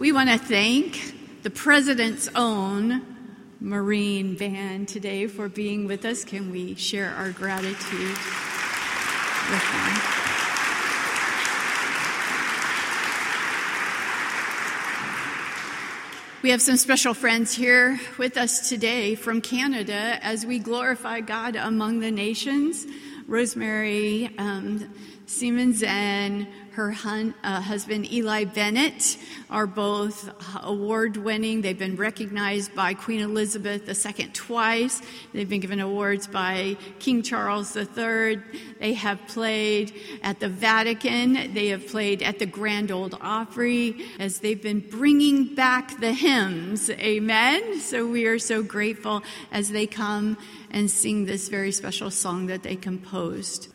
We want to thank the President's own Marine Band today for being with us. Can we share our gratitude with them? We have some special friends here with us today from Canada as we glorify God among the nations. Rosemary Siemens and her husband Eli Bennett are both award-winning. They've been recognized by Queen Elizabeth II twice. They've been given awards by King Charles III. They have played at the Vatican. They have played at the Grand Ole Opry as they've been bringing back the hymns. Amen? So we are so grateful as they come and sing this very special song that they composed.